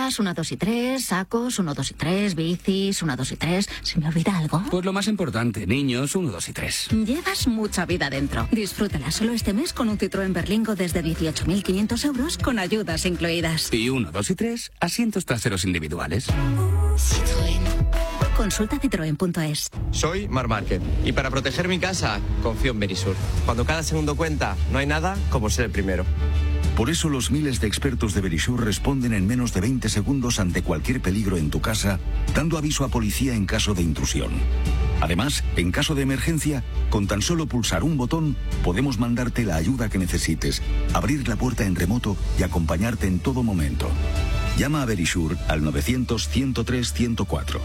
Gafas 1, 2 y 3, sacos 1, 2 y 3, bicis 1, 2 y 3. ¿Se me olvida algo? Pues lo más importante, niños 1, 2 y 3. Llevas mucha vida dentro. Disfrútala solo este mes con un Citroën Berlingo desde 18.500 euros con ayudas incluidas. Y 1, 2 y 3, asientos traseros individuales. Citroën. Consulta citroen.es. Soy Marc Márquez y para proteger mi casa confío en Verisur. Cuando cada segundo cuenta, no hay nada como ser el primero. Por eso los miles de expertos de Verisur responden en menos de 20 segundos ante cualquier peligro en tu casa, dando aviso a policía en caso de intrusión. Además, en caso de emergencia, con tan solo pulsar un botón, podemos mandarte la ayuda que necesites, abrir la puerta en remoto y acompañarte en todo momento. Llama a Verisur al 900-103-104.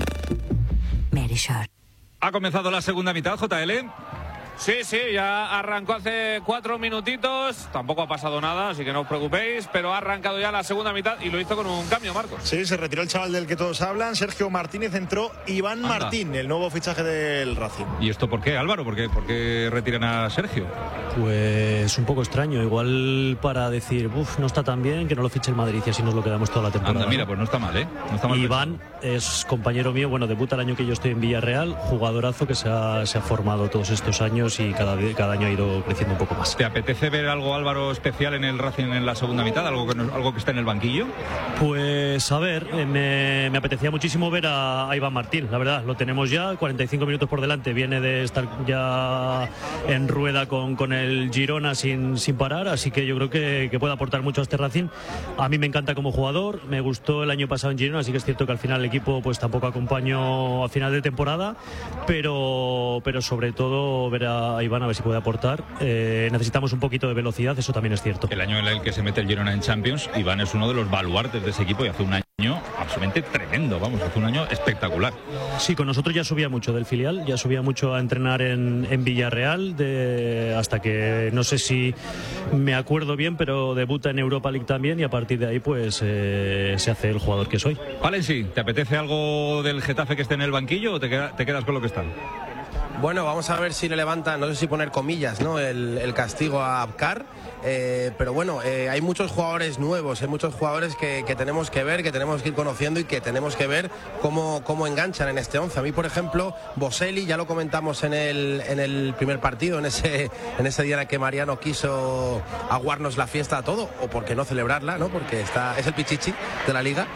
Verisur. Ha comenzado la segunda mitad, JL. Sí, ya arrancó hace 4 minutitos, tampoco ha pasado nada, así que no os preocupéis, pero ha arrancado ya la segunda mitad y lo hizo con un cambio, Marcos. Sí, se retiró el chaval del que todos hablan, Sergio Martínez, entró Iván Martín, el nuevo fichaje del Racing. ¿Y esto por qué, Álvaro? ¿Por qué retiran a Sergio? Pues un poco extraño, igual para decir, no está tan bien, que no lo fiche el Madrid y así nos lo quedamos toda la temporada. Anda, mira, pues no está mal, ¿eh? No está mal. Iván es compañero mío, debuta el año que yo estoy en Villarreal, jugadorazo que se ha formado todos estos años y cada año ha ido creciendo un poco más. ¿Te apetece ver algo, Álvaro, especial en el Racing en la segunda mitad? ¿Algo que está en el banquillo? Pues a ver, me apetecía muchísimo ver a Iván Martín, la verdad, lo tenemos ya, 45 minutos por delante, viene de estar ya en rueda con el Girona sin parar, así que yo creo que puede aportar mucho a este Racing. A mí me encanta como jugador, me gustó el año pasado en Girona, así que es cierto que al final el equipo pues tampoco acompañó a final de temporada, pero sobre todo ver a Iván a ver si puede aportar. Necesitamos un poquito de velocidad, eso también es cierto. El año en el que se mete el Girona en Champions, Iván es uno de los baluartes de ese equipo y hace un año absolutamente tremendo, hace un año espectacular. Sí, con nosotros ya subía mucho del filial, ya subía mucho a entrenar en Villarreal, hasta que no sé si me acuerdo bien, pero debuta en Europa League también y a partir de ahí pues se hace el jugador que soy. Valenci, ¿te apetece algo del Getafe que esté en el banquillo o te quedas con lo que está? Bueno, vamos a ver si le levantan, no sé si poner comillas, ¿no? El castigo a Abkar. Pero bueno, hay muchos jugadores nuevos, hay muchos jugadores que tenemos que ver, que tenemos que ir conociendo y que tenemos que ver cómo enganchan en este 11. A mí, por ejemplo, Boselli, ya lo comentamos en el primer partido, en ese día en el que Mariano quiso aguarnos la fiesta a todo, o por qué no celebrarla, ¿no? Porque es el pichichi de la liga.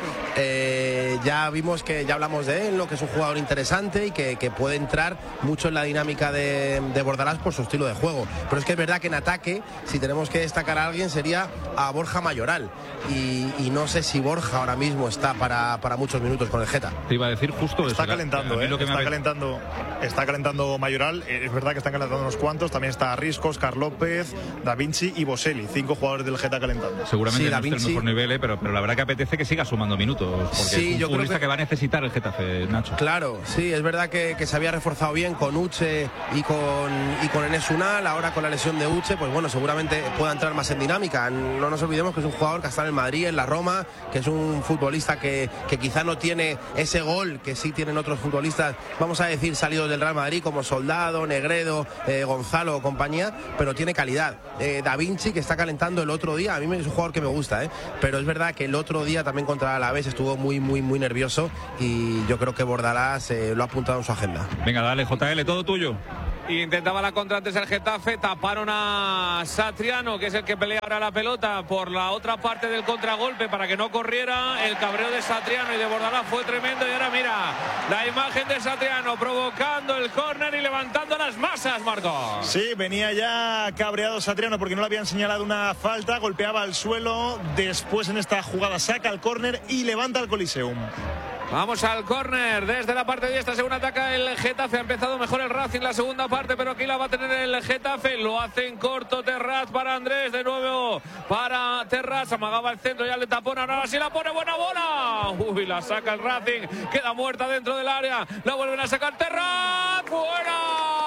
Ya vimos que ya hablamos de él, ¿no? Que es un jugador interesante y que puede entrar mucho en la dinámica de Bordalás por su estilo de juego. Pero es que es verdad que en ataque, si tenemos que destacar a alguien, sería a Borja Mayoral. Y no sé si Borja ahora mismo está para muchos minutos con el Geta. Te iba a decir justo está eso. Calentando, está calentando Mayoral. Es verdad que están calentando unos cuantos. También está Risco, Oscar López, Da Vinci y Boselli. 5 jugadores del Geta calentando. Seguramente sí, no esté el mejor nivel, pero la verdad que apetece que siga sumando minutos. Porque sí, es un futbolista que va a necesitar el Getafe, Nacho. Claro, sí, es verdad que se había reforzado bien con Uche y con Enes Unal. Ahora con la lesión de Uche, pues bueno, seguramente pueda entrar más en dinámica. No nos olvidemos que es un jugador que está en el Madrid, en la Roma, que es un futbolista que quizá no tiene ese gol que sí tienen otros futbolistas, vamos a decir, salidos del Real Madrid, como Soldado, Negredo, Gonzalo o compañía, pero tiene calidad. Da Vinci, que está calentando el otro día, a mí es un jugador que me gusta, pero es verdad que el otro día también contra el Alavés estuvo muy nervioso y yo creo que Bordalás lo ha apuntado en su agenda. Venga, dale, JL, todo tuyo. Intentaba la contra antes el Getafe, taparon a Satriano, que es el que pelea ahora la pelota por la otra parte del contragolpe para que no corriera. El cabreo de Satriano y de Bordalás fue tremendo y ahora mira la imagen de Satriano provocando el córner y levantando las masas, Marcos. Sí, venía ya cabreado Satriano porque no le habían señalado una falta, golpeaba al suelo, después en esta jugada saca el córner y levanta el Coliseum. Vamos al córner desde la parte diestra, según ataca el Getafe. Ha empezado mejor el Racing la segunda parte, pero aquí la va a tener el Getafe. Lo hace en corto Terraz para Andrés, de nuevo para Terraz. Amagaba el centro, ya le tapona, ahora sí la pone, buena bola. Uy, la saca el Racing, queda muerta dentro del área. La vuelven a sacar Terraz, fuera.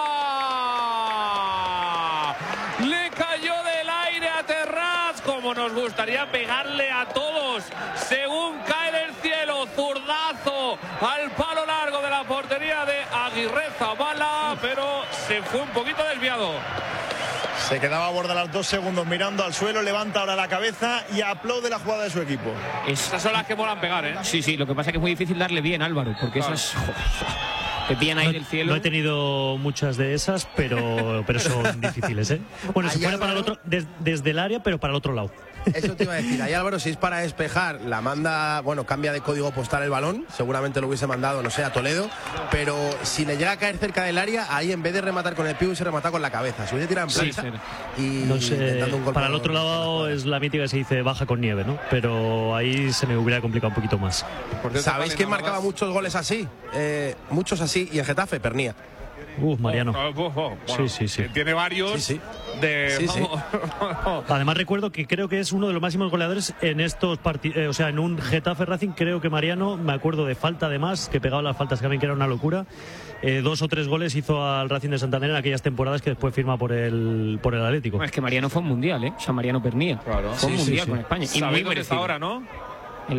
Le cayó del aire a Terraz, como nos gustaría pegarle a todos. Según cae del cielo, zurdazo al palo largo de la portería de Aguirre Zabala, pero se fue un poquito desviado. Se quedaba a borda los 2 segundos mirando al suelo, levanta ahora la cabeza y aplaude la jugada de su equipo. Esas son las que molan pegar, ¿eh? Sí, lo que pasa es que es muy difícil darle bien, Álvaro, porque esas te pillan ahí del cielo. No he tenido muchas de esas, pero son difíciles, ¿eh? Bueno, si fuera para el otro, desde el área, pero para el otro lado. Eso te iba a decir. Ahí Álvaro, si es para despejar, la manda, bueno, cambia de código postal el balón, seguramente lo hubiese mandado, no sé, a Toledo, pero si le llega a caer cerca del área, ahí en vez de rematar con el pie, hubiese rematado con la cabeza. Se hubiese tirado en plancha y no sé, intentando un golpe. para el otro lado es la mítica que se dice baja con nieve, ¿no? Pero ahí se me hubiera complicado un poquito más. ¿Sabéis quién marcaba muchos goles así? Muchos así, y en Getafe, Pernía. Mariano. Bueno, sí. Tiene varios. Sí. Además recuerdo que creo que es uno de los máximos goleadores en estos partidos, o sea, en un Getafe Racing. Creo que Mariano, me acuerdo de falta además, que pegaba las faltas que también, que era una locura. 2 o 3 goles hizo al Racing de Santander en aquellas temporadas que después firma por el Atlético. No, es que Mariano fue un mundial, ¿eh? O sea, Mariano Pernía. Fue un mundial con España. Y muy merecido ahora, ¿no? En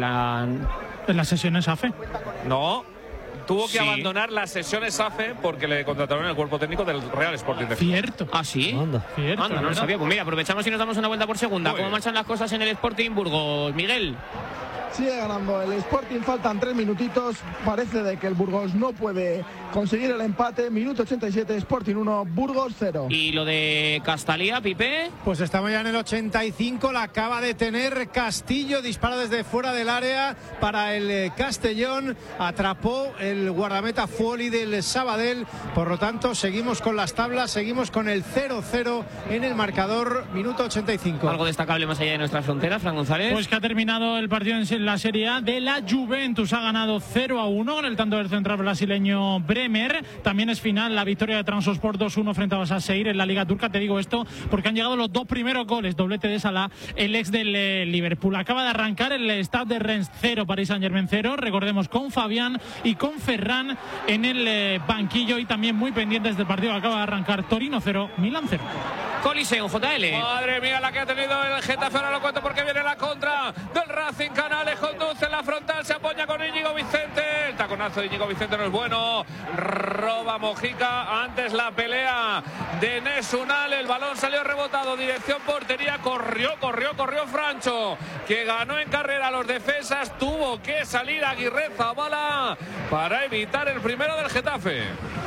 las sesiones AFE. No. Tuvo que abandonar las sesiones AFE porque le contrataron en el cuerpo técnico del Real Sporting de Gijón. Cierto. ¿Ah, sí? Anda, no lo sabía. Pues mira, aprovechamos y nos damos una vuelta por segunda. ¿Cómo marchan las cosas en el Sporting Burgos? Miguel. Sigue ganando el Sporting, faltan 3 minutitos. Parece de que el Burgos no puede conseguir el empate. Minuto 87, Sporting 1, Burgos 0. ¿Y lo de Castalía, Pipe? Pues estamos ya en el 85, la acaba de tener Castillo, dispara desde fuera del área para el Castellón, atrapó el guardameta Fuoli del Sabadell, por lo tanto seguimos con las tablas, seguimos con el 0-0 en el marcador, minuto 85. ¿Algo destacable más allá de nuestras fronteras, Fran González? Pues que ha terminado el partido en la Serie A de la Juventus, ha ganado 0-1 con el tanto del central brasileño Bremer. También es final la victoria de Trabzonspor 2-1 frente a Başakşehir en la Liga Turca. Te digo esto porque han llegado los 2 primeros goles, doblete de Salah, el ex del Liverpool. Acaba de arrancar el Stade de Rennes 0, Paris Saint-Germain 0, recordemos, con Fabián y con Ferran en el banquillo, y también muy pendientes del partido que acaba de arrancar, Torino 0, Milán 0. Coliseo, JL. Madre mía, la que ha tenido el Getafe, ahora lo cuento porque viene la contra del Racing. Canales conduce en la frontal, se apoya con Íñigo Vicente. El taconazo de Íñigo Vicente no es bueno. Roba Mojica, antes la pelea de Nesunal. El balón salió rebotado, dirección portería. Corrió Francho, que ganó en carrera a los defensas. Tuvo que salir Aguirre Zabala para evitar el primero del Getafe.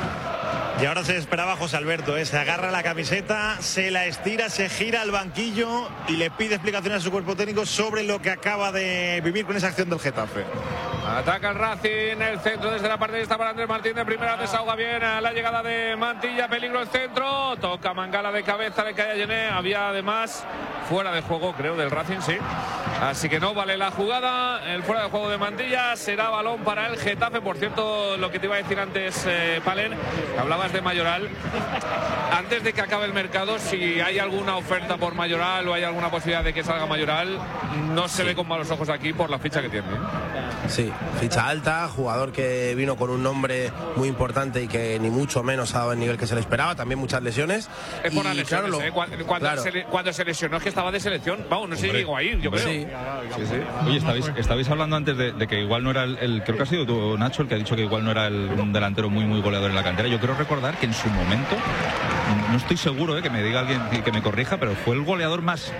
Y ahora se esperaba José Alberto, se agarra la camiseta, se la estira, se gira al banquillo y le pide explicaciones a su cuerpo técnico sobre lo que acaba de vivir con esa acción del Getafe. Ataca el Racing, el centro desde la parte de esta para Andrés Martín de primera, desahoga bien a la llegada de Mantilla, peligro el centro, toca Mangala de cabeza, le cae a Yené, había además fuera de juego, creo, del Racing, sí. Así que no vale la jugada, el fuera de juego de Mantilla, será balón para el Getafe. Por cierto, lo que te iba a decir antes, Palen, hablabas de Mayoral. Antes de que acabe el mercado, si hay alguna oferta por Mayoral o hay alguna posibilidad de que salga Mayoral, no se ve con malos ojos aquí por la ficha que tiene. Sí, ficha alta, jugador que vino con un nombre muy importante y que ni mucho menos ha dado el nivel que se le esperaba, también muchas lesiones. Es por las lesiones, claro, cuando se lesionó es que estaba de selección, vamos, no sé si llegó a ir, yo creo. Sí. Oye, estabais hablando antes de que igual no era creo que ha sido tú, Nacho, el que ha dicho que igual no era un delantero muy goleador en la cantera. Yo creo recordar que en su momento, no estoy seguro, que me diga alguien que me corrija, pero fue el goleador más,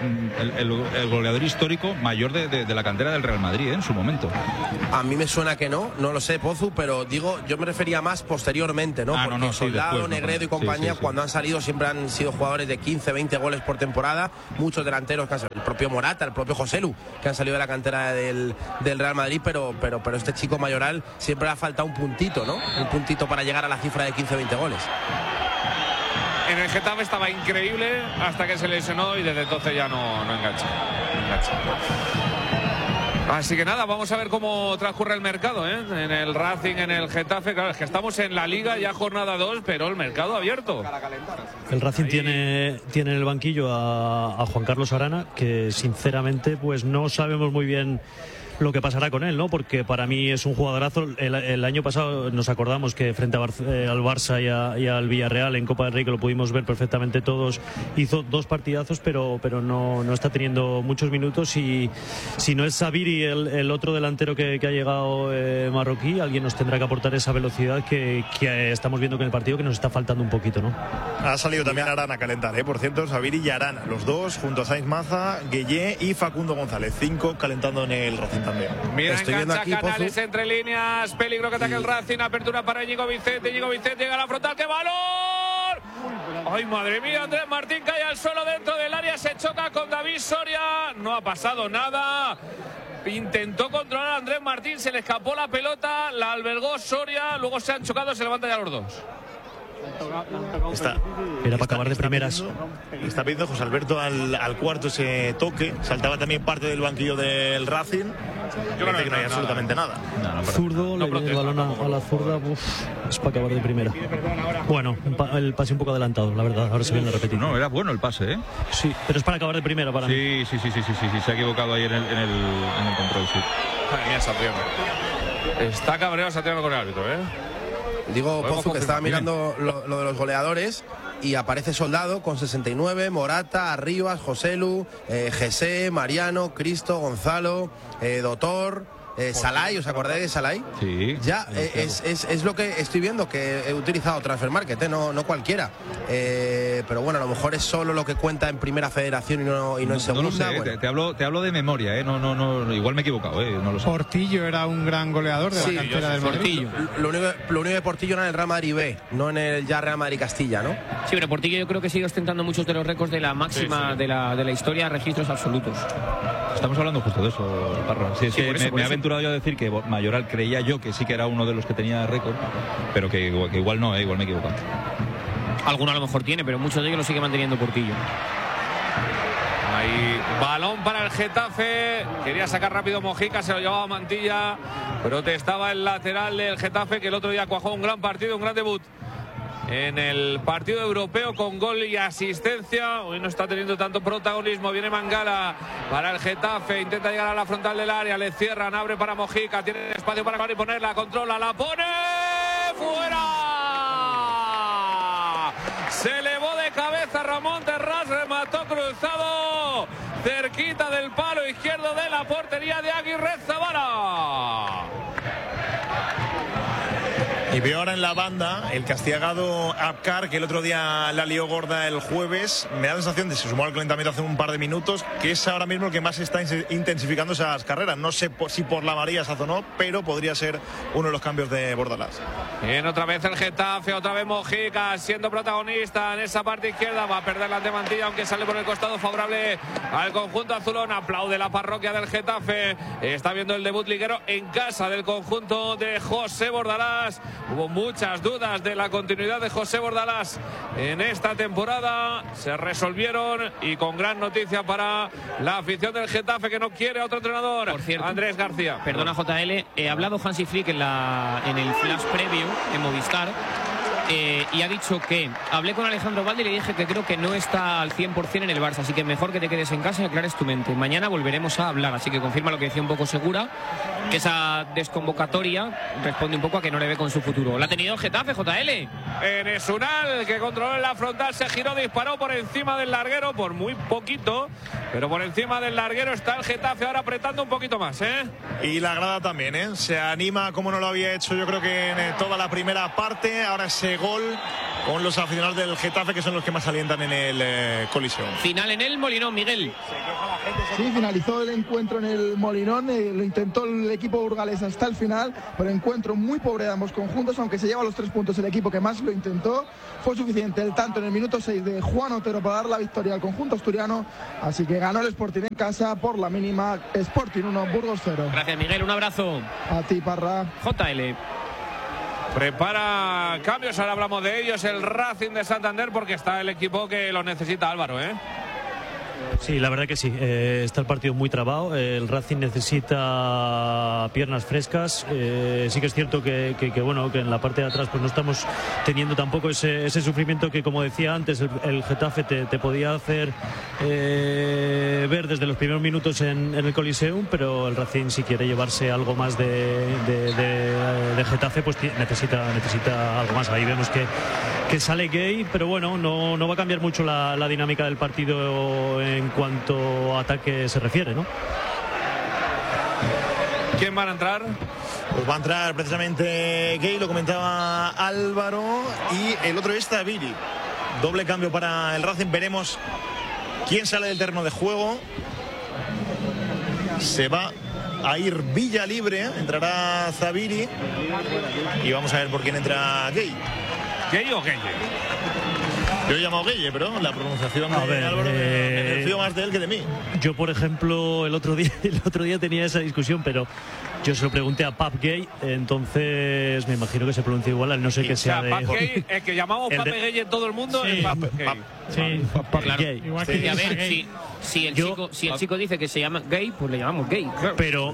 el goleador histórico mayor de la cantera del Real Madrid, en su momento. A mí me suena que no lo sé, Pozu, pero digo, yo me refería más posteriormente, ¿no? Porque Soldado, después, Negredo y compañía, cuando han salido siempre han sido jugadores de 15, 20 goles por temporada, muchos delanteros que han salido, el propio Morata, el propio Joselu, que han salido de la cantera del Real Madrid, pero este chico Mayoral siempre le ha faltado un puntito, ¿no? Un puntito para llegar a la cifra de 15, 20 goles. En el Getafe estaba increíble hasta que se lesionó y desde entonces ya no engancha. Así que nada, vamos a ver cómo transcurre el mercado, en el Racing, en el Getafe. Claro, es que estamos en la Liga ya jornada 2, pero el mercado abierto. El Racing tiene en el banquillo a Juan Carlos Arana, que sinceramente pues no sabemos muy bien lo que pasará con él, ¿no? Porque para mí es un jugadorazo. El año pasado nos acordamos que frente al Barça y al Villarreal en Copa del Rey, que lo pudimos ver perfectamente todos, hizo 2 partidazos, pero no está teniendo muchos minutos, y si no es Sabiri el otro delantero que ha llegado marroquí, alguien nos tendrá que aportar esa velocidad que estamos viendo que en el partido que nos está faltando un poquito, ¿no? Ha salido también Arana a calentar, por cierto, Sabiri y Arana, los dos, junto a Sainz Maza, Gueye y Facundo González, 5 calentando en el Racing también. Mira, estoy viendo aquí Canales entre líneas, peligro que ataque el Racing, apertura para Íñigo Vicente llega a la frontal, ¡qué valor! ¡Ay, madre mía! Andrés Martín cae al suelo dentro del área, se choca con David Soria, no ha pasado nada. Intentó controlar a Andrés Martín, se le escapó la pelota, la albergó Soria, luego se han chocado, se levantan ya los dos. Era para acabar de primeras. Está pidiendo José Alberto al cuarto ese toque. Saltaba también parte del banquillo del Racing. Yo creo que no hay absolutamente nada. Zurdo, le viene el balón a la zurda. Es para acabar de primera. Bueno, el pase un poco adelantado, la verdad. Ahora se viene a repetir. No, era bueno el pase, ¿eh? Sí, pero es para acabar de primera para mí. Sí. Se ha equivocado ahí en el control, sí. Madre mía, Satriano. Está cabreado Satriano con el árbitro, ¿eh? Digo, Pozo, que estaba mirando lo de los goleadores y aparece Soldado con 69, Morata, Arribas, Joselu, Jesse, Mariano, Cristo, Gonzalo, Dotor, Salai, ¿os acordáis de Salai? Sí. Ya, es lo que estoy viendo, que he utilizado Transfer Market, no cualquiera. Pero bueno, a lo mejor es solo lo que cuenta en Primera Federación y no en Segunda. No lo sé, bueno. te hablo de memoria, No, igual me he equivocado, no lo sé. Portillo era un gran goleador de la cantera del Portillo. Lo único de Portillo era en el Real Madrid B, no en el ya Real Madrid Castilla, ¿no? Sí, pero Portillo yo creo que sigue ostentando muchos de los récords de la máxima de la historia, registros absolutos. Estamos hablando justo de eso, Parra. Sí, es que me he aventurado yo a decir que Mayoral creía yo que sí que era uno de los que tenía récord, pero que igual no, igual me he equivocado. Alguno a lo mejor tiene, pero muchos de ellos lo sigue manteniendo Portillo. Ahí, balón para el Getafe. Quería sacar rápido Mojica, se lo llevaba Mantilla. Protestaba el lateral del Getafe, que el otro día cuajó un gran partido, un gran debut en el partido europeo con gol y asistencia. Hoy no está teniendo tanto protagonismo. Viene Mangala para el Getafe, intenta llegar a la frontal del área, le cierran, abre para Mojica, tiene espacio para acabar y ponerla, controla, la pone fuera. Se elevó de cabeza Ramón Terrás, remató cruzado cerquita del palo izquierdo de la portería de Aguirrezabala. Y veo ahora en la banda el castigado Abkar, que el otro día la lió gorda el jueves. Me da la sensación de que se sumó al calentamiento hace un par de minutos, que es ahora mismo el que más está intensificando esas carreras. No sé si por la amarilla sazonó, pero podría ser uno de los cambios de Bordalás. Bien, otra vez el Getafe, otra vez Mojica siendo protagonista en esa parte izquierda. Va a perder la Mantilla, aunque sale por el costado favorable al conjunto azulón. Aplaude la parroquia del Getafe. Está viendo el debut liguero en casa del conjunto de José Bordalás. Hubo muchas dudas de la continuidad de José Bordalás en esta temporada. Se resolvieron y con gran noticia para la afición del Getafe, que no quiere a otro entrenador. Por cierto, Andrés García. Perdona, JL, he hablado Hansi Flick en el flash previo en Movistar. Y ha dicho que hablé con Alejandro Valde y le dije que creo que no está al 100% en el Barça, así que mejor que te quedes en casa y aclares tu mente. Mañana volveremos a hablar, así que confirma lo que decía un poco Segura, que esa desconvocatoria responde un poco a que no le ve con su futuro. ¿La ha tenido el Getafe, JL? En Unal, que controló en la frontal, se giró, disparó por encima del larguero, por muy poquito, pero por encima del larguero está el Getafe ahora apretando un poquito más, Y la grada también, se anima como no lo había hecho yo creo que en toda la primera parte. Ahora ese gol con los aficionados del Getafe, que son los que más alientan en el Coliseo. Final en el Molinón, Miguel. Sí, finalizó el encuentro en el Molinón, lo intentó el equipo burgalés hasta el final, pero encuentro muy pobre de ambos conjuntos, aunque se lleva los 3 puntos el equipo que más lo intentó. Fue suficiente el tanto en el minuto 6 de Juan Otero para dar la victoria al conjunto asturiano, así que ganó el Sporting en casa por la mínima. Sporting 1, Burgos 0. Gracias, Miguel, un abrazo. A ti, Parra. JL. Prepara cambios, ahora hablamos de ellos, el Racing de Santander, porque está el equipo que los necesita, Álvaro, Sí, la verdad que sí. Está el partido muy trabado. El Racing necesita piernas frescas. Sí que es cierto que en la parte de atrás pues no estamos teniendo tampoco ese sufrimiento que, como decía antes, el Getafe te podía hacer ver desde los primeros minutos en el Coliseum, pero el Racing, si quiere llevarse algo más de Getafe, pues necesita algo más. Ahí vemos que sale Gay, pero bueno, no va a cambiar mucho la dinámica del partido en cuanto a ataque se refiere, ¿no? ¿Quién van a entrar? Pues va a entrar precisamente Gay, lo comentaba Álvaro, y el otro es Taviri. doble cambio para el Racing. Veremos quién sale del terreno de juego. Se va a ir Villa libre, entrará Zabiri y vamos a ver por quién entra Gay. ¿Gay o Gueye? Yo he llamado Gueye, pero la pronunciación de Álvaro me fío más de él que de mí. Yo, por ejemplo, el otro día tenía esa discusión, pero yo se lo pregunté a Pap Gay, entonces me imagino que se pronuncia igual, al no ser que sea de... Pap Gay, el que llamamos Pape Gay en todo el mundo, sí, es Pap Gay. Sí, Pap Gay. Igual que y a ver, si el chico dice que se llama gay, pues le llamamos gay. Claro. Pero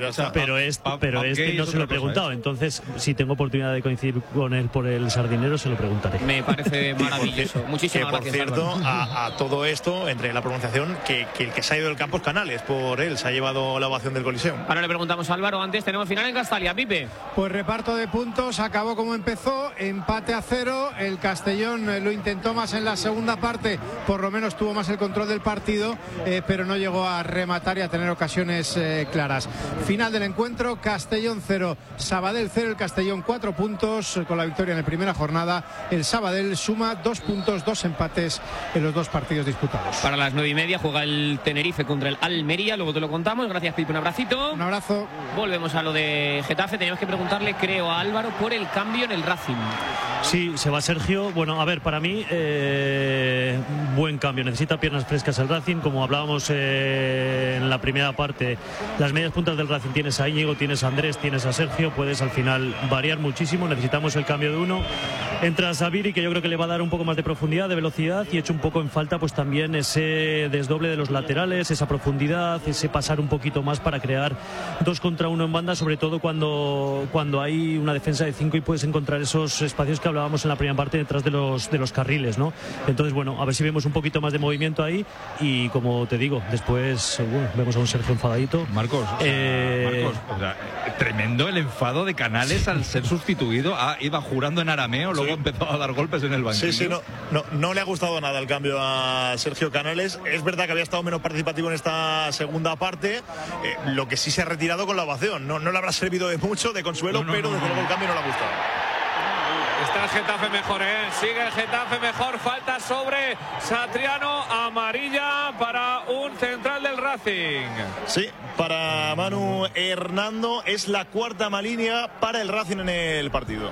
no se lo he preguntado, entonces si tengo oportunidad de coincidir con él por el Sardinero, se lo preguntaré. Me parece maravilloso. Muchísimas gracias. Por cierto, a todo esto, entre la pronunciación, que el que se ha ido del campo es Canales, por él se ha llevado la ovación del Coliseo. Ahora le preguntamos a Álvaro, antes tenemos final en Castalia, Pipe. Pues reparto de puntos, acabó como empezó, empate a 0, el Castellón lo intentó más en la segunda parte, por lo menos tuvo más el control del partido, pero no llegó a rematar y a tener ocasiones claras. Final del encuentro, Castellón 0, Sabadell 0, el Castellón 4 puntos con la victoria en la primera jornada, el Sabadell suma 2 puntos, 2 empates en los 2 partidos disputados. Para las 9:30 juega el Tenerife contra el Almería, luego te lo contamos. Gracias, Pipe, un abracito. Un abrazo. Volvemos a lo de Getafe, teníamos que preguntarle, creo, a Álvaro por el cambio en el Racing. Sí, se va Sergio. Bueno, a ver, para mí, buen cambio. Necesita piernas frescas el Racing, como hablábamos en la primera parte. Las medias puntas del Racing, tienes a Íñigo, tienes a Andrés, tienes a Sergio, puedes al final variar muchísimo. Necesitamos el cambio de uno. Entra Zabiri, que yo creo que le va a dar un poco más de profundidad, de velocidad, y echo un poco en falta pues también ese desdoble de los laterales, esa profundidad, ese pasar un poquito más para crear 2 contra 1 en banda, sobre todo cuando hay una defensa de 5 y puedes encontrar esos espacios que hablábamos en la primera parte detrás de los carriles, ¿no? Entonces, bueno, a ver si vemos un poquito más de movimiento ahí, y como te digo, después vemos a un Sergio enfadadito. Marcos, o sea, tremendo el enfado de Canales al ser sustituido. Iba jurando en arameo, luego empezó a dar golpes en el banquillo. Sí, no le ha gustado nada el cambio a Sergio Canales. Es verdad que había estado menos participativo en esta segunda parte, lo que sí se ha retirado con la ovación. No le habrá servido de mucho, de consuelo, pero desde luego el cambio no le ha gustado. Está el Getafe mejor, sigue el Getafe mejor, falta sobre Satriano, amarilla para un central del Racing. Sí, para Manu Hernando, es la 4ª amarilla para el Racing en el partido.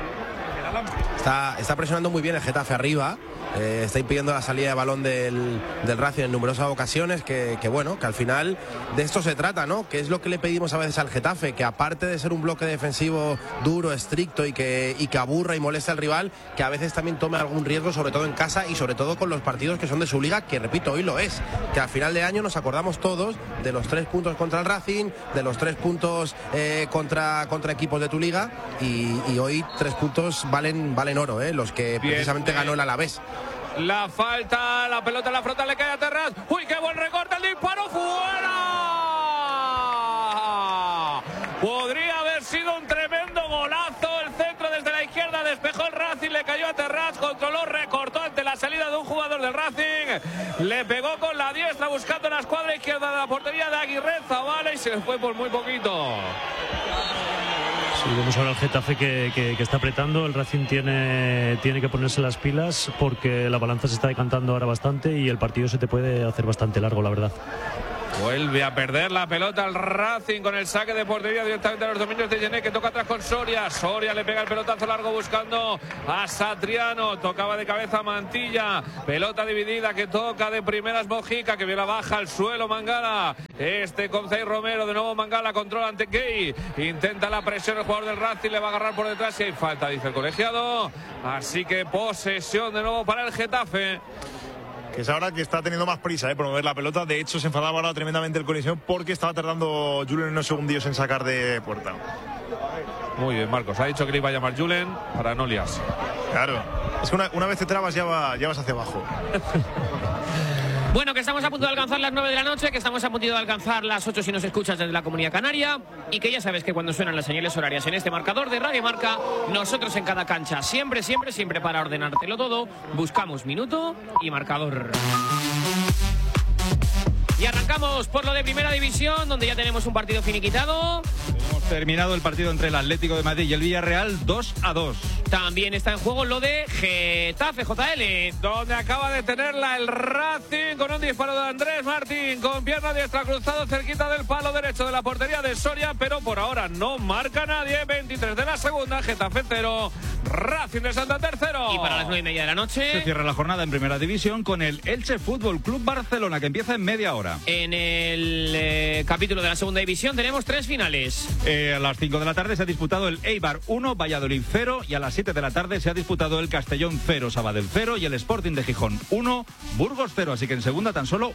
Está presionando muy bien el Getafe arriba. Está impidiendo la salida de balón del Racing en numerosas ocasiones, que al final de esto se trata, ¿no? Que es lo que le pedimos a veces al Getafe, que aparte de ser un bloque defensivo duro, estricto y que aburra y molesta al rival, que a veces también tome algún riesgo, sobre todo en casa y sobre todo con los partidos que son de su liga, que repito, hoy lo es, que al final de año nos acordamos todos de los 3 puntos contra el Racing, de los 3 puntos contra equipos de tu liga, y hoy 3 puntos valen oro, los que precisamente ganó el Alavés. La falta, la pelota en la frontal, le cae a Terraz. ¡Uy, qué buen recorte! ¡El disparo fuera! Podría haber sido un tremendo golazo. El centro desde la izquierda, despejó el Racing, le cayó a Terraz, controló, recortó ante la salida de un jugador del Racing. Le pegó con la diestra buscando la escuadra izquierda de la portería de Aguirre Zabala y se fue por muy poquito. Sí, vemos ahora al Getafe que está apretando. El Racing tiene que ponerse las pilas, porque la balanza se está decantando ahora bastante y el partido se te puede hacer bastante largo, la verdad. Vuelve a perder la pelota el Racing con el saque de portería directamente a los dominios de Gené, que toca atrás con Soria. Soria le pega el pelotazo largo buscando a Satriano. Tocaba de cabeza Mantilla. Pelota dividida que toca de primeras Mojica, que viene baja al suelo Mangala. Con Zay Romero, de nuevo Mangala, controla ante Gay. Intenta la presión el jugador del Racing, le va a agarrar por detrás y hay falta, dice el colegiado. Así que posesión de nuevo para el Getafe. Que es ahora que está teniendo más prisa por mover la pelota. De hecho, se enfadaba ahora tremendamente el Coliseo porque estaba tardando Julen unos segundillos en sacar de puerta. Muy bien, Marcos. Ha dicho que le iba a llamar Julen para no liarse. Claro. Es que una vez te trabas ya vas hacia abajo. Bueno, que estamos a punto de alcanzar las 9 de la noche, que estamos a punto de alcanzar las 8 si nos escuchas desde la Comunidad Canaria, y que ya sabes que cuando suenan las señales horarias en este marcador de Radio Marca, nosotros en cada cancha, siempre para ordenártelo todo, buscamos minuto y marcador. Y arrancamos por lo de Primera División, donde ya tenemos un partido finiquitado. Hemos terminado el partido entre el Atlético de Madrid y el Villarreal 2-2. También está en juego lo de Getafe, JL, donde acaba de tenerla el Racing con un disparo de Andrés Martín con pierna diestra cruzado cerquita del palo derecho de la portería de Soria, pero por ahora no marca nadie. 23 de la segunda, Getafe 0, Racing de Santander 0. Y para las 9:30 de la noche se cierra la jornada en Primera División con el Elche Fútbol Club Barcelona, que empieza en media hora. En el capítulo de la Segunda División tenemos 3 finales. A las 5 de la tarde se ha disputado el Eibar 1, Valladolid 0, y a las 7 de la tarde se ha disputado el Castellón 0, Sabadell 0 y el Sporting de Gijón 1, Burgos 0. Así que en segunda tan solo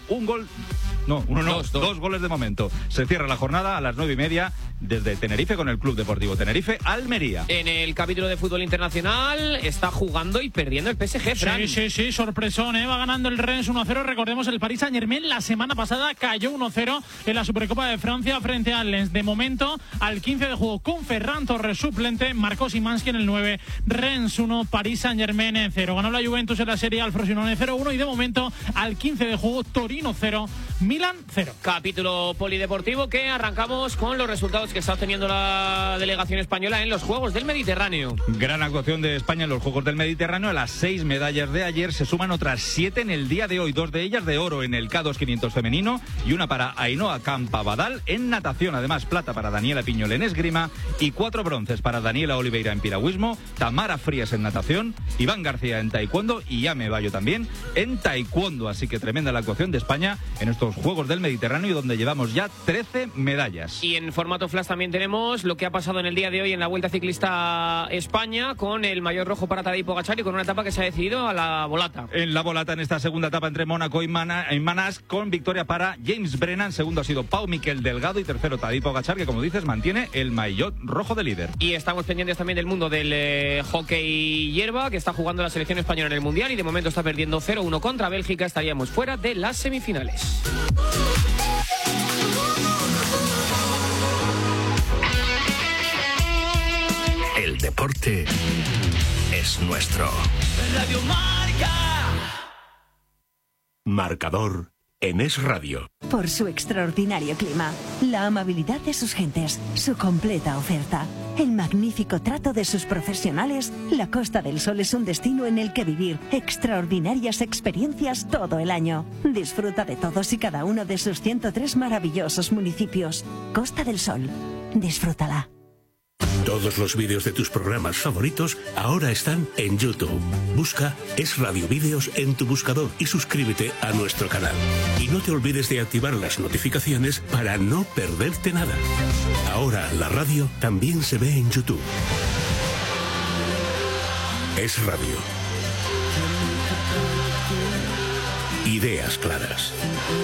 dos goles de momento. Se cierra la jornada a las 9:30 desde Tenerife con el Club Deportivo Tenerife Almería. En el capítulo de fútbol internacional está jugando y perdiendo el PSG, Fran. Sí, sorpresón, va ganando el Rennes 1-0. Recordemos, el Paris Saint-Germain la semana pasada cayó 1-0 en la Supercopa de Francia frente al Lens. De momento, al 15 de juego con Ferran Torres suplente, marcó Szymanski en el 9, Rennes 1, Paris Saint-Germain 0. Ganó la Juventus en la Serie A al Frosinone 0-1 y de momento, al 15 de juego, Torino 0, Milan 0. Capítulo polideportivo que arrancamos con los resultados que está obteniendo la delegación española en los Juegos del Mediterráneo. Gran actuación de España en los Juegos del Mediterráneo. A las 6 medallas de ayer se suman otras 7 en el día de hoy. 2 de ellas de oro en el K2 500 femenino y una para Ainhoa Campabadal en natación. Además, plata para Daniela Piñol en esgrima y 4 bronces para Daniela Oliveira en piragüismo, Tamara Frías en natación, Iván García en taekwondo y Yame Bayo también en taekwondo. Así que tremenda la actuación de España en estos Juegos del Mediterráneo, donde llevamos ya 13 medallas. Y en formato flash también tenemos lo que ha pasado en el día de hoy en la Vuelta Ciclista España, con el maillot rojo para Tadej Pogačar y con una etapa que se ha decidido a la volata. En la volata, en esta segunda etapa entre Mónaco y Manás, con victoria para James Brennan. Segundo ha sido Pau Miquel Delgado y tercero Tadej Pogačar, que como dices mantiene el maillot rojo de líder. Y estamos pendientes también del mundo del hockey hierba, que está jugando la selección española en el Mundial y de momento está perdiendo 0-1 contra Bélgica. Estaríamos fuera de las semifinales. El deporte es nuestro. Radio Marca. Marcador en Es Radio. Por su extraordinario clima, la amabilidad de sus gentes, su completa oferta, el magnífico trato de sus profesionales, la Costa del Sol es un destino en el que vivir extraordinarias experiencias todo el año. Disfruta de todos y cada uno de sus 103 maravillosos municipios. Costa del Sol, disfrútala. Todos los vídeos de tus programas favoritos ahora están en YouTube. Busca Es Radio Vídeos en tu buscador y suscríbete a nuestro canal. Y no te olvides de activar las notificaciones para no perderte nada. Ahora la radio también se ve en YouTube. Es Radio. Ideas claras.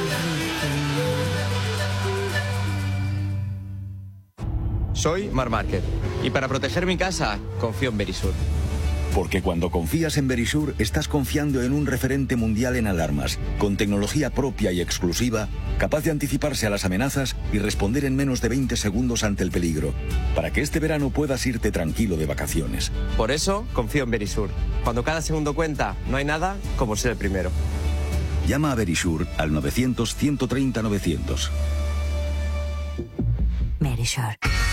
Soy Marc Márquez y para proteger mi casa confío en Verisur. Porque cuando confías en Verisur estás confiando en un referente mundial en alarmas, con tecnología propia y exclusiva, capaz de anticiparse a las amenazas y responder en menos de 20 segundos ante el peligro, para que este verano puedas irte tranquilo de vacaciones. Por eso confío en Verisur. Cuando cada segundo cuenta, no hay nada como ser el primero. Llama a Verisur al 900-130-900. Verisur.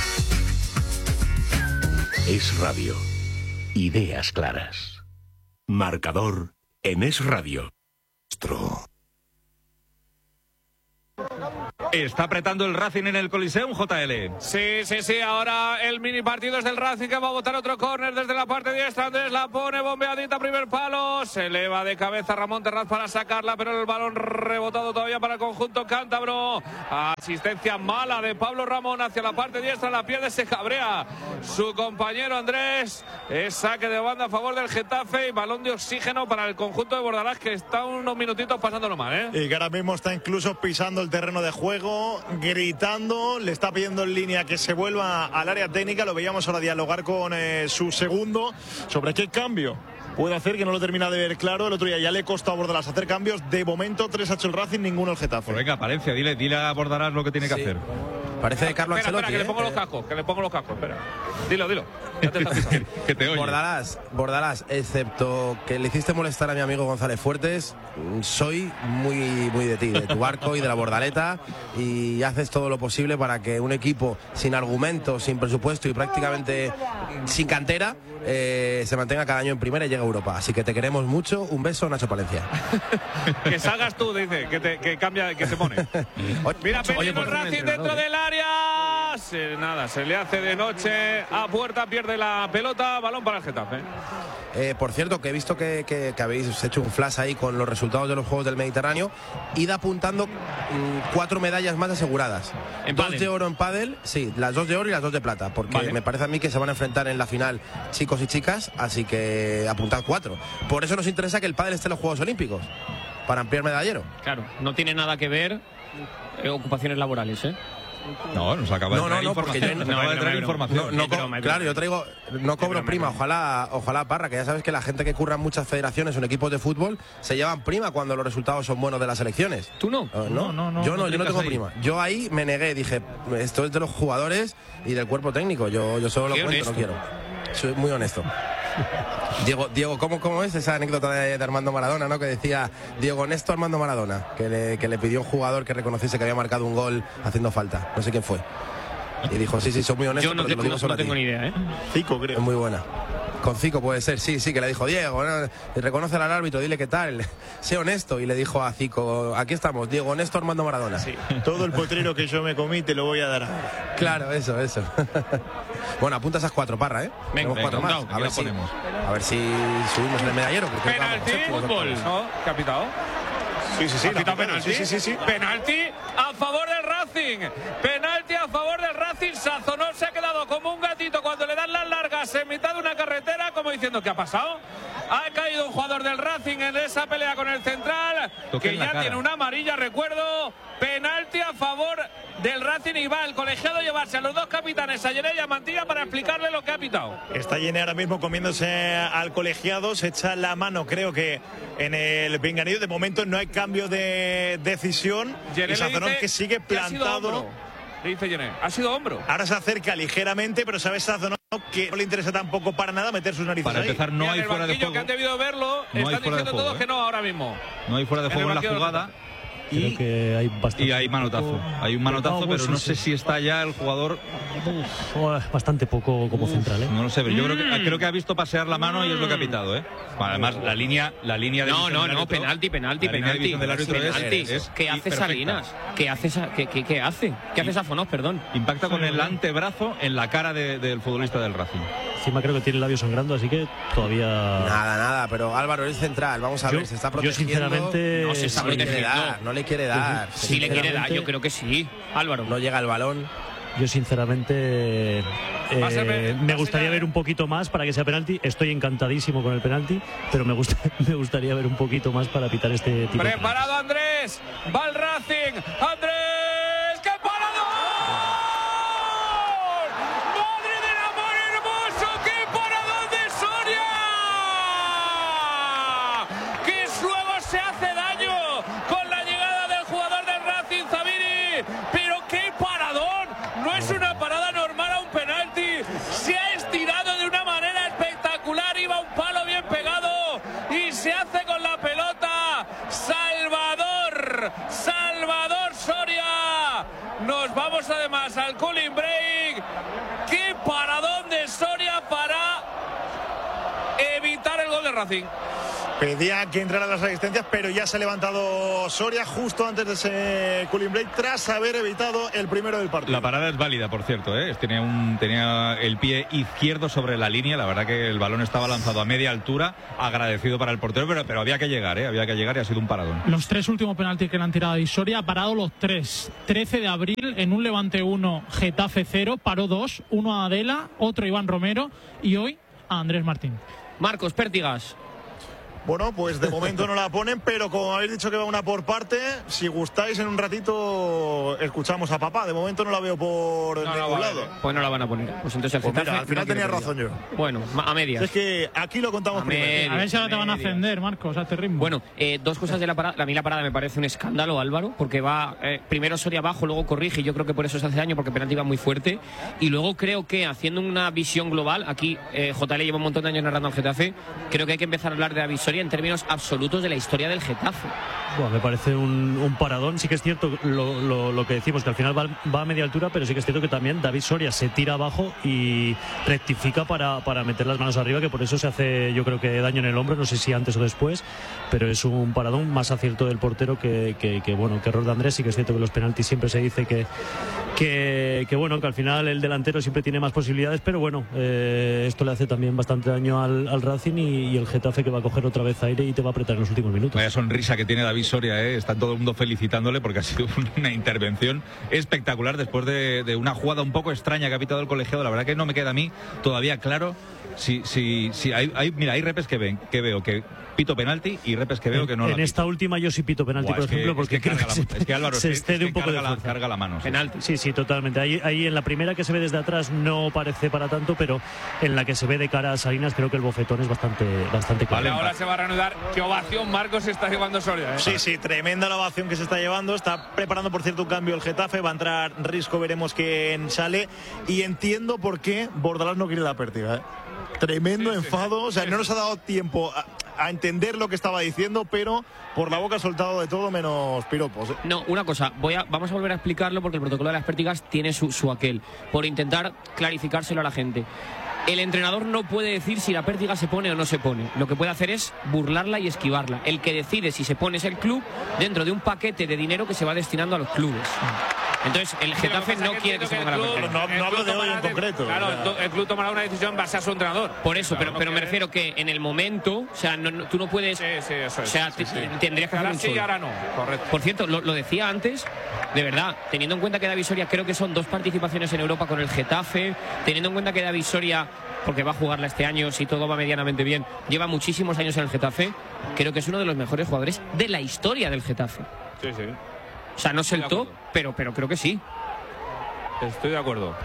Es Radio. Ideas claras. Marcador en Es Radio. Está apretando el Racing en el Coliseum, JL. Sí, ahora el mini partido es del Racing, que va a botar otro córner desde la parte diestra. Andrés la pone bombeadita, primer palo, se eleva de cabeza Ramón Terraz para sacarla, pero el balón rebotado todavía para el conjunto cántabro. Asistencia mala de Pablo Ramón hacia la parte diestra, la pierde, se cabrea su compañero Andrés. Es saque de banda a favor del Getafe y balón de oxígeno para el conjunto de Bordalás, que está unos minutitos pasándolo mal, Y que ahora mismo está incluso pisando el terreno de juego, gritando, le está pidiendo en línea que se vuelva al área técnica. Lo veíamos ahora dialogar con su segundo sobre qué cambio puede hacer, que no lo termina de ver claro. El otro día ya le costó a Bordalás hacer cambios. De momento 3 ha hecho el Racing, ninguno el Getafe. Pues venga, Palencia, dile a Bordalás lo que tiene que hacer. Parece de Carlo Ancelotti. Espera, que le pongo los cascos, espera. Dilo. Ya te estás pisando. Que te oye. Bordalás, excepto que le hiciste molestar a mi amigo González Fuertes, soy muy de ti, de tu barco y de la Bordaleta, y haces todo lo posible para que un equipo sin argumentos, sin presupuesto y prácticamente sin cantera se mantenga cada año en primera y llegue a Europa. Así que te queremos mucho. Un beso, Nacho Palencia. Que salgas tú, dice, que cambia, que se pone. Mira, peligro el Racing dentro del área. Nada, se le hace de noche a puerta, pierde la pelota, balón para el Getafe. Por cierto, que he visto que habéis hecho un flash ahí con los resultados de los Juegos del Mediterráneo. Id apuntando 4 medallas más aseguradas. 2 de oro en pádel, sí, las 2 de oro y las 2 de plata, porque me parece a mí que se van a enfrentar en la final chicos y chicas, así que apuntad 4. Por eso nos interesa que el pádel esté en los Juegos Olímpicos, para ampliar medallero. Claro, no tiene nada que ver ocupaciones laborales, ¿eh? No, nos acaba de traer información. Claro, yo traigo, no cobro prima, ojalá Parra, que ya sabes que la gente que curra en muchas federaciones o en equipos de fútbol se llevan prima cuando los resultados son buenos de las selecciones. ¿Tú no? Yo no tengo prima. Yo ahí me negué, dije, esto es de los jugadores y del cuerpo técnico, yo solo lo cuento, no quiero. Soy muy honesto. Diego, ¿cómo es esa anécdota de Armando Maradona, ¿no? Que decía Diego Néstor Armando Maradona, que le pidió a un jugador que reconociese que había marcado un gol haciendo falta. No sé quién fue. Y dijo, sí, soy muy honesto. Yo no tengo ni idea, ¿eh? Zico, creo. Es muy buena. Con Zico puede ser, sí, que le dijo Diego, ¿no? Reconoce al árbitro, dile qué tal, sé honesto. Y le dijo a Zico, aquí estamos, Diego Néstor Armando Maradona. Sí, todo el potrero que yo me comí te lo voy a dar. Claro, eso. Bueno, apunta esas 4, Parra, ¿eh? Venga, 4 más. A ver si subimos en el medallero. Penalti, fútbol, ¿no? Capitao. Sí. Sí. Penalti a favor del Racing. Penalti a favor del Racing. Sazonó se ha quedado como un gatito cuando le dan las largas en mitad de una carretera, como diciendo, ¿qué ha pasado? Ha caído un jugador del Racing en esa pelea con el central, que ya tiene una amarilla, recuerdo. Penalti a favor del Racing y va el colegiado a llevarse a los 2 capitanes, a Yené y a Mantilla, para explicarle lo que ha pitado. Está Yené ahora mismo comiéndose al colegiado, se echa la mano, creo que en el pinganillo. De momento no hay cambio de decisión. Yené y Sazonón que sigue plantado. Le dice Yené, ha sido hombro. Ahora se acerca ligeramente, pero sabe Sazonón que no le interesa tampoco para nada meter sus narices para ahí. Empezar, no hay fuera de juego. Que han debido verlo, no están diciendo todos que no ahora mismo. No hay fuera de juego en la jugada. Creo que hay bastante. Y hay manotazo. Hay un manotazo, pero no sé si está ya el jugador. Bastante poco como central, ¿eh? No lo sé, pero yo creo que ha visto pasear la mano y es lo que ha pitado, ¿eh? Además, la línea de No, penalti. ¿Qué hace Salinas? ¿Qué hace Sazonón, perdón? Impacta con el antebrazo en la cara del futbolista del Racing. Encima creo que tiene el labio sangrando, así que todavía. Nada, pero Álvaro es central. Vamos a ver, se está protegiendo. Yo sinceramente no se está protegiendo. No le quiere dar. Sí le quiere dar, yo creo que sí. Álvaro. No llega el balón. Yo sinceramente me gustaría ver un poquito más para que sea penalti. Estoy encantadísimo con el penalti, pero me gustaría ver un poquito más para pitar este tipo. Preparado Andrés, va el Racing. Andrés, ¡qué parador! ¡Madre del amor hermoso! ¡Qué parador de Soria! ¡Que luego se hace daño con la llegada del jugador del Racing, Zabiri! ¡Pero qué parador! No es una parada normal a un penalti. Se ha estirado de una manera espectacular. Iba un palo bien pegado y se hace con la pelota. Salvador Soria. Nos vamos además al cooling break. ¡Qué paradón de Soria para evitar el gol de Racing! Pedía que entraran las asistencias, pero ya se ha levantado Soria justo antes de ese cooling break, tras haber evitado el primero del partido. La parada es válida, por cierto, ¿eh? Tenía el pie izquierdo sobre la línea. La verdad que el balón estaba lanzado a media altura, agradecido para el portero, pero había que llegar, ¿eh? Había que llegar y ha sido un paradón. Los 3 últimos penaltis que le han tirado a Soria ha parado los 3. 13 de abril en un Levante 1, Getafe 0, paró 2, uno a Adela, otro a Iván Romero y hoy a Andrés Martín. Marcos Pértigas. Bueno, pues de momento no la ponen, pero como habéis dicho que va una por parte, si gustáis en un ratito escuchamos a papá. De momento no la veo por ningún lado. Pues no la van a poner. Pues entonces el Getafe, mira, al final tenía razón yo. Bueno, a medias. Es que aquí lo contamos primero. A ver si ahora te van a ascender, Marcos, a este ritmo. Bueno, dos cosas de la parada. A mí la parada me parece un escándalo, Álvaro, porque va primero Soria abajo, luego corrige, y yo creo que por eso se hace daño, porque el penalti va muy fuerte. Y luego creo que haciendo una visión global, aquí JL lleva un montón de años narrando al Getafe, creo que hay que empezar a hablar de la Visoria en términos absolutos de la historia del Getafe. Bueno, me parece un paradón. Sí que es cierto lo que decimos, que al final va a media altura, pero sí que es cierto que también David Soria se tira abajo y rectifica para meter las manos arriba, que por eso se hace, yo creo que daño en el hombro, no sé si antes o después, pero es un paradón. Más acierto del portero que error de Andrés. Sí que es cierto que los penaltis siempre se dice que bueno, que al final el delantero siempre tiene más posibilidades, pero bueno, esto le hace también bastante daño al Racing y el Getafe, que va a coger otra vez aire y te va a apretar en los últimos minutos. Vaya sonrisa que tiene David Soria, está todo el mundo felicitándole porque ha sido una intervención espectacular después de una jugada un poco extraña que ha pitado el colegiado. La verdad que no me queda a mí todavía claro si hay repes que veo que pito penalti y repes que veo que no. En esta última yo sí pito penalti, por ejemplo, porque creo que Álvaro se excede un poco de fuerza. Carga la mano. Penalti. Sí, totalmente. Ahí en la primera que se ve desde atrás no parece para tanto, pero en la que se ve de cara a Salinas creo que el bofetón es bastante claro. Vale, ahora se va a reanudar. ¿Qué ovación, Marcos, se está llevando Soria? Sí, tremenda la ovación que se está llevando. Está preparando, por cierto, un cambio el Getafe. Va a entrar Risco, veremos quién sale. Y entiendo por qué Bordalás no quiere la pérdida. Tremendo enfado. O sea, no nos ha dado tiempo a entender lo que estaba diciendo, pero por la boca ha soltado de todo menos piropos. No, una cosa, vamos a volver a explicarlo, porque el protocolo de las pértigas tiene su aquel, por intentar clarificárselo a la gente. El entrenador no puede decir si la pértiga se pone o no se pone. Lo que puede hacer es burlarla y esquivarla. El que decide si se pone es el club, dentro de un paquete de dinero que se va destinando a los clubes. Entonces, el Getafe no quiere que se ponga la pértiga. No hablo de hoy en concreto. Claro, el club tomará una decisión en base a su entrenador. Por eso, pero me refiero que en el momento, o sea, tú no puedes. Sí, eso es. O sea, tendrías que hacer un show. Ahora no, correcto. Por cierto, lo decía antes, de verdad, teniendo en cuenta que David Soria creo que son 2 participaciones en Europa con el Getafe, teniendo en cuenta que David Soria, porque va a jugarla este año, si todo va medianamente bien, lleva muchísimos años en el Getafe, creo que es uno de los mejores jugadores de la historia del Getafe. Sí. O sea, no es el top, pero creo que sí. Estoy de acuerdo.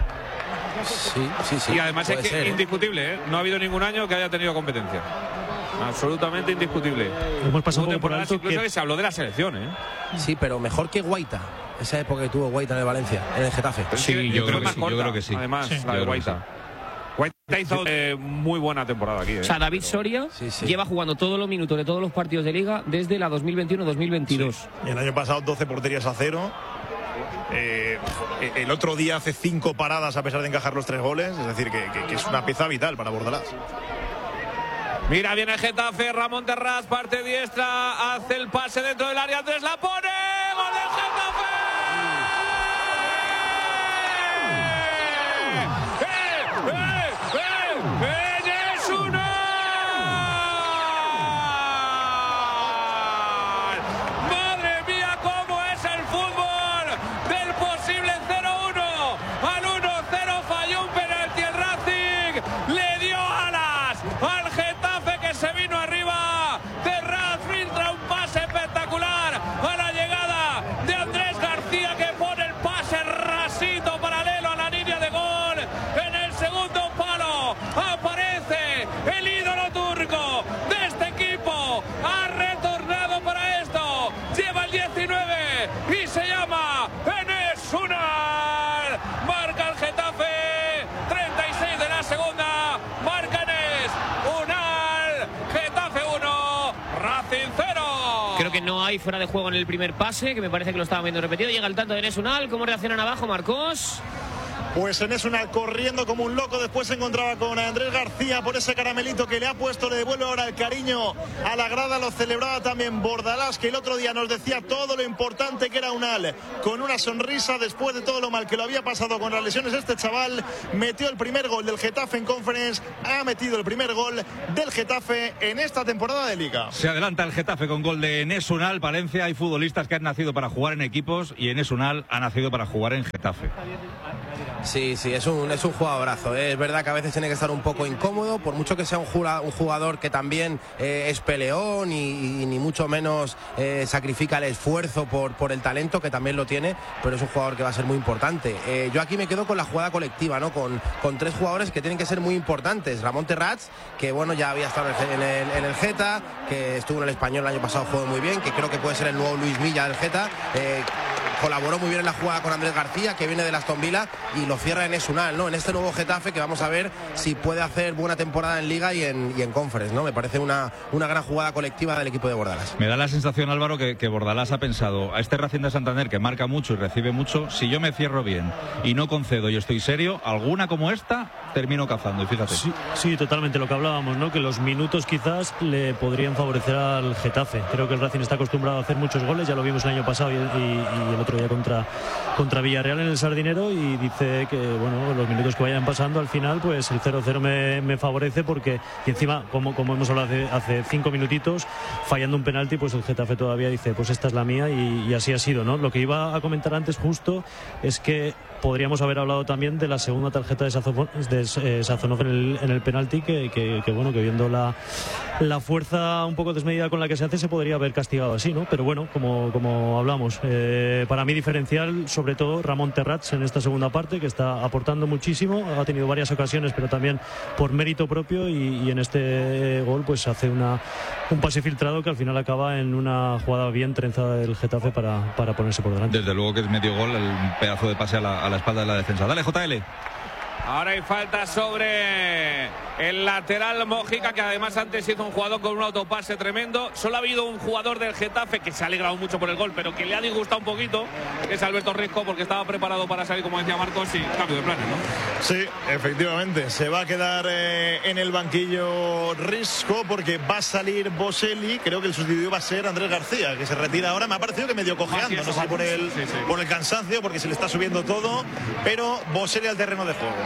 Sí. Y además es que indiscutible, no ha habido ningún año que haya tenido competencia. Absolutamente indiscutible. Hemos pasado un poco por alto incluso que se habló de la selección, Sí, pero mejor que Guaita. Esa época que tuvo Guaita en el Valencia, en el Getafe. Sí, yo creo que sí. Además, la de Guaita. Guaita hizo muy buena temporada aquí. O sea, David Soria lleva jugando todos los minutos de todos los partidos de Liga desde la 2021-2022. Y el año pasado 12 porterías a 0. El otro día hace 5 paradas a pesar de encajar los 3 goles. Es decir, que es una pieza vital para Bordalás. Mira, viene el Getafe, Ramón Terrás, parte diestra, hace el pase dentro del área, Andrés la pone, ¡gol del Getafe! No hay fuera de juego en el primer pase, que me parece que lo estaba viendo repetido. Llega el tanto de Enes Unal. ¿Cómo reaccionan abajo, Marcos? Pues Enes Unal corriendo como un loco. Después se encontraba con Andrés García por ese caramelito que le ha puesto. Le devuelve ahora el cariño a la grada. Lo celebraba también Bordalás, que el otro día nos decía todo lo importante que era Unal. Con una sonrisa después de todo lo mal que lo había pasado con las lesiones. Este chaval metió el primer gol del Getafe en Conference. Ha metido el primer gol del Getafe en esta temporada de Liga. Se adelanta el Getafe con gol de Enes Unal. Valencia, hay futbolistas que han nacido para jugar en equipos y Enes Unal ha nacido para jugar en Getafe. Sí, es un jugadorazo, ¿eh? Es verdad que a veces tiene que estar un poco incómodo, por mucho que sea un jugador que también es peleón y ni mucho menos sacrifica el esfuerzo por el talento, que también lo tiene, pero es un jugador que va a ser muy importante. Yo aquí me quedo con la jugada colectiva, ¿no? Con tres jugadores que tienen que ser muy importantes. Ramón Terrats, que bueno, ya había estado en el Geta, que estuvo en el Español el año pasado, jugó muy bien, que creo que puede ser el nuevo Luis Milla del Geta. Colaboró muy bien en la jugada con Andrés García, que viene del Aston Villa, y lo cierra en Esunal, ¿no? En este nuevo Getafe, que vamos a ver si puede hacer buena temporada en Liga y en Conference, ¿no? Me parece una gran jugada colectiva del equipo de Bordalás. Me da la sensación, Álvaro, que Bordalás ha pensado, a este Racing de Santander, que marca mucho y recibe mucho, si yo me cierro bien y no concedo y estoy serio, alguna como esta termino cazando, y fíjate. Sí, totalmente lo que hablábamos, ¿no? Que los minutos quizás le podrían favorecer al Getafe. Creo que el Racing está acostumbrado a hacer muchos goles, ya lo vimos el año pasado y el otro día contra Villarreal en el Sardinero, y dice que bueno, los minutos que vayan pasando al final, pues el 0-0 me favorece, porque y encima, como hemos hablado hace 5 minutitos, fallando un penalti, pues el Getafe todavía dice, pues esta es la mía, y así ha sido, ¿no? Lo que iba a comentar antes justo es que podríamos haber hablado también de la segunda tarjeta de Sazonov en el penalti, que bueno, que viendo la fuerza un poco desmedida con la que se hace, se podría haber castigado así, ¿no? Pero bueno, como hablamos, para mí diferencial, sobre todo Ramón Terrats en esta segunda parte, que está aportando muchísimo, ha tenido varias ocasiones, pero también por mérito propio, y en este gol pues hace un pase filtrado que al final acaba en una jugada bien trenzada del Getafe para ponerse por delante. Desde luego que es medio gol, el pedazo de pase a la espalda de la defensa. Dale, JL. Ahora hay falta sobre el lateral Mójica, que además antes hizo un jugador con un autopase tremendo. Solo ha habido un jugador del Getafe que se ha alegrado mucho por el gol, pero que le ha disgustado un poquito, que es Alberto Risco, porque estaba preparado para salir, como decía Marcos, y cambio de planes, ¿no? Sí, efectivamente, se va a quedar en el banquillo Risco, porque va a salir Boselli. Creo que el sustituto va a ser Andrés García, que se retira ahora. Me ha parecido que medio cojeando, no sé si por el cansancio, porque se le está subiendo todo, pero Boselli al terreno de juego.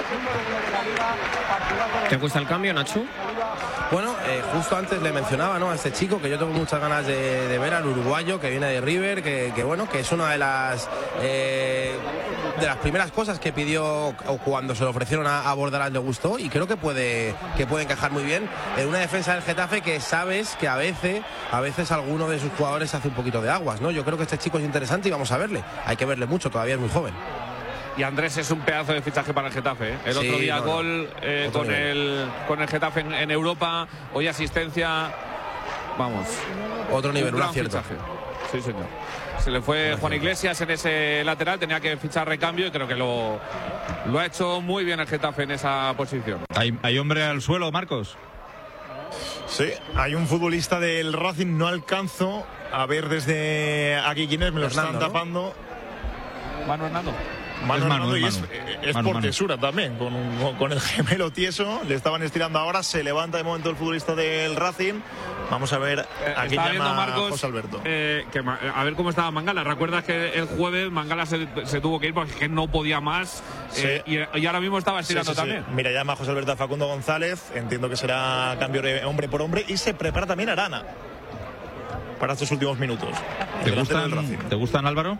¿Te gusta el cambio, Nacho? Bueno, justo antes le mencionaba, ¿no?, a este chico que yo tengo muchas ganas de ver, al uruguayo que viene de River, que bueno, que es una de las primeras cosas que pidió, o cuando se lo ofrecieron a Bordalás le gustó, y creo que puede encajar muy bien en una defensa del Getafe, que sabes que a veces alguno de sus jugadores hace un poquito de aguas, ¿no? Yo creo que este chico es interesante y vamos a verle. Hay que verle mucho, todavía es muy joven. Y Andrés es un pedazo de fichaje para el Getafe, ¿eh? El otro día gol con el Getafe en Europa, hoy asistencia, vamos. Otro nivel, un acierto. Fichaje. Sí, señor. Se le fue Juan Iglesias en ese lateral, tenía que fichar recambio, y creo que lo ha hecho muy bien el Getafe en esa posición. ¿Hay hombre al suelo, Marcos? Sí, hay un futbolista del Racing, no alcanzo a ver desde aquí quién es, me lo están tapando. Manu Hernando. Manu, y es por tesura también, con el gemelo tieso, le estaban estirando ahora, se levanta de momento el futbolista del Racing. Vamos a ver a quién llama Marcos, José Alberto. A ver cómo estaba Mangala. ¿Recuerdas que el jueves Mangala se tuvo que ir porque no podía más? Sí. Y ahora mismo estaba estirando también. Mira, llama José Alberto a Facundo González, entiendo que será cambio de hombre por hombre, y se prepara también Arana para estos últimos minutos. ¿Te gustan, Álvaro?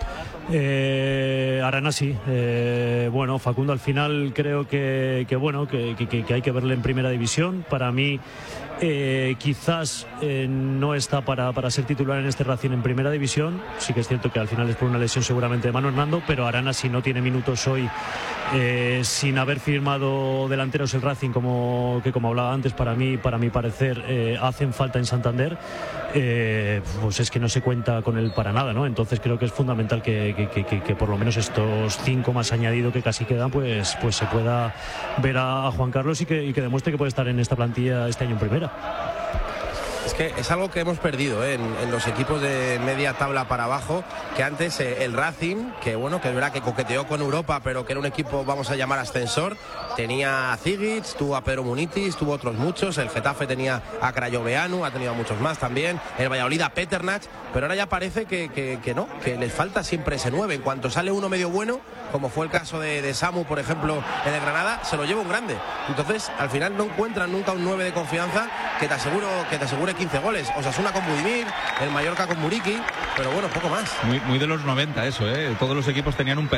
Arana sí. Bueno, Facundo al final creo que hay que verle en primera división. Para mí quizás no está para ser titular en este Racing en primera división. Sí que es cierto que al final es por una lesión seguramente de Manu Hernando, pero Arana, si no tiene minutos hoy, sin haber firmado delanteros el Racing, como hablaba antes, para mi parecer hacen falta en Santander, pues es que no se cuenta con él para nada, ¿no? Entonces creo que es fundamental que por lo menos estos 5 más añadido que casi quedan, pues se pueda ver a Juan Carlos y que demuestre que puede estar en esta plantilla este año en primera. Es que es algo que hemos perdido en los equipos de media tabla para abajo, que antes el Racing, que bueno, que es verdad que coqueteó con Europa, pero que era un equipo, vamos a llamar, ascensor, tenía a Zigic, tuvo a Pedro Munitis, tuvo otros muchos, el Getafe tenía a Crayoveanu, ha tenido a muchos más también, el Valladolid a Peternach, pero ahora ya parece que no, que les falta siempre ese 9, en cuanto sale uno medio bueno, como fue el caso de Samu, por ejemplo, en el Granada, se lo lleva un grande. Entonces, al final no encuentran nunca un 9 de confianza que te asegure 15 goles. Osasuna con Budimir, el Mallorca con Muriqui, pero bueno, poco más. Muy de los 90 eso, ¿eh? Todos los equipos tenían un